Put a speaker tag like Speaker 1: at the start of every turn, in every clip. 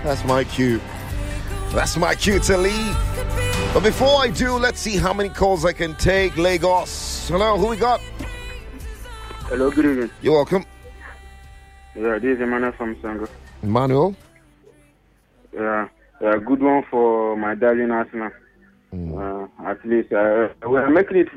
Speaker 1: That's my cue. That's my cue to leave. But before I do, let's see how many calls I can take. Lagos. Hello, who we got?
Speaker 2: Hello, good evening.
Speaker 1: You're welcome.
Speaker 2: Yeah, this is Emmanuel from Sango.
Speaker 1: Emmanuel?
Speaker 2: Yeah, good one for my darling Arsenal. At least we're making it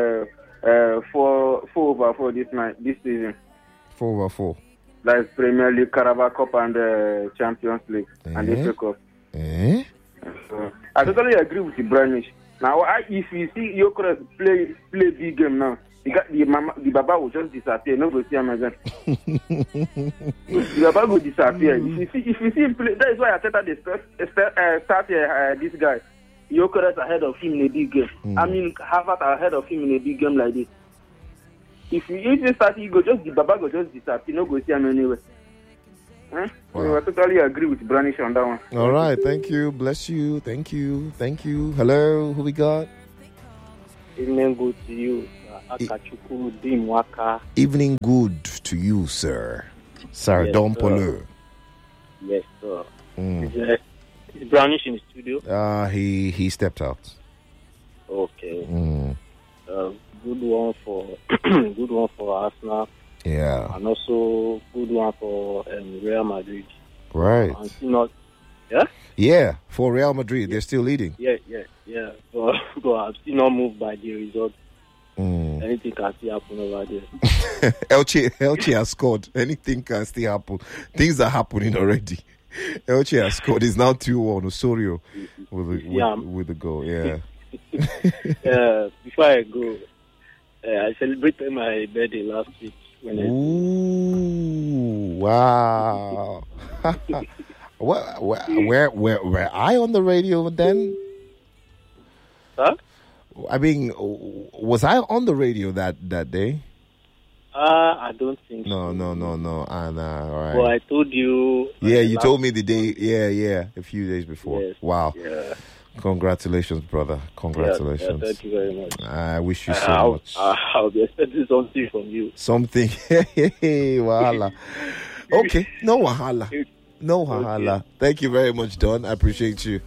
Speaker 2: 4/4 this season.
Speaker 1: 4/4.
Speaker 2: That's Premier League, Carabao Cup, and Champions League, and the FA Cup. So, I totally agree with the Branish. Now, if you see Gyökeres play big game now, the Baba will just disappear. No go see him again. The Baba will disappear. If you see him play, that is why I said that they start this guy. Gyökeres ahead of him in a big game. I mean, Havertz ahead of him in a big game like this. If you start, the Baba will just disappear. No go see him anywhere. Huh? Wow. I totally agree with Branish on that one.
Speaker 1: All right, thank you. Bless you. Thank you. Hello, who we got?
Speaker 3: Evening good to you. Akachuku Dimwaka.
Speaker 1: Evening good to you, sir. Sardon Polo.
Speaker 3: Yes, sir. Is Brownish in the studio?
Speaker 1: He stepped out.
Speaker 3: Okay. Good one for Arsenal.
Speaker 1: Yeah.
Speaker 3: And also good one for Real Madrid.
Speaker 1: Right.
Speaker 3: And still not. Yeah.
Speaker 1: Yeah, for Real Madrid, they're still leading.
Speaker 3: Yeah. But I'm still not moved by the result. Anything can still happen over there.
Speaker 1: Elche has scored. Anything can still happen. Things are happening already. Elche has scored. It's now 2-1. Osorio with the goal. Yeah.
Speaker 3: Before I go, I celebrated my birthday last week.
Speaker 1: Ooh! Wow! Were I on the radio then?
Speaker 3: Huh?
Speaker 1: I mean, was I on the radio that day?
Speaker 3: I don't think
Speaker 1: so. No. All right.
Speaker 3: Well, I told you.
Speaker 1: Yeah, you told me the day. Yeah, a few days before. Yes. Wow.
Speaker 3: Yeah.
Speaker 1: Congratulations, brother. Congratulations.
Speaker 3: Yeah, thank you very much.
Speaker 1: I wish you so much.
Speaker 3: I'll be expecting something from you.
Speaker 1: Something. Wahala. Okay. No wahala. Okay. Thank you very much, Don. I appreciate you.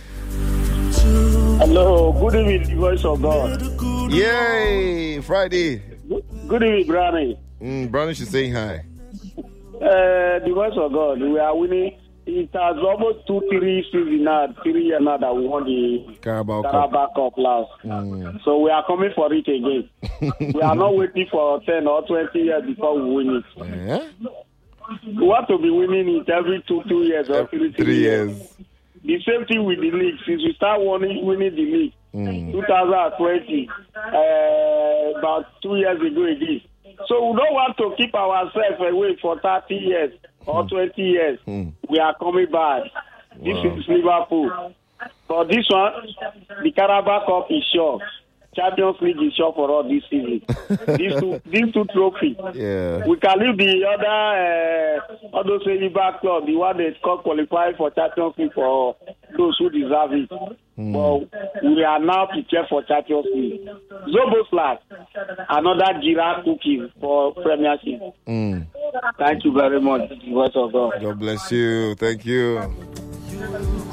Speaker 4: Hello. Good evening, the voice of God.
Speaker 1: Yay! Friday.
Speaker 4: Good evening, Brownie.
Speaker 1: Brownie is saying hi.
Speaker 4: The voice of God. We are winning. It has almost 2-3 seasons now, 3 years now that we won the
Speaker 1: Carabao
Speaker 4: Cup last. So we are coming for it again. We are not waiting for 10 or 20 years before we win it.
Speaker 1: Yeah?
Speaker 4: We want to be winning it every 2 years or 3
Speaker 1: years.
Speaker 4: The same thing with the league. Since we start winning the league, 2020, about 2 years ago again. So we don't want to keep ourselves away for 30 years or 20 years. We are coming back. This is Liverpool. For this one, the Carabao Cup is sure. Champions League is sure for all this season. these two trophies.
Speaker 1: Yeah.
Speaker 4: We can leave the other back club, the one that got qualified for Champions League for those who deserve it. But we are now prepared for Champions League. Zoboslai, another Gira cookie for Premiership. Thank you very much. Voice of God.
Speaker 1: God bless you. Thank you.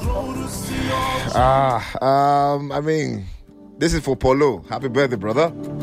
Speaker 1: I mean, this is for Polo. Happy birthday, brother.